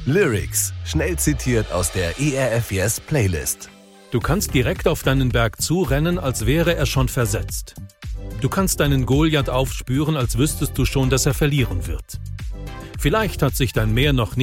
Lyrics, schnell zitiert aus der ERF Yes Playlist. Du kannst direkt auf deinen Berg zurennen, als wäre er schon versetzt. Du kannst deinen Goliath aufspüren, als wüsstest du schon, dass er verlieren wird. Vielleicht hat sich dein Meer noch nicht